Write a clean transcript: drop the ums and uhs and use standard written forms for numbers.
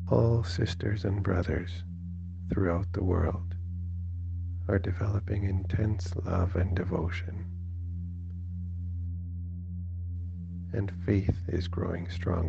All sisters and brothers throughout the world are developing intense love and devotion, and faith is growing stronger.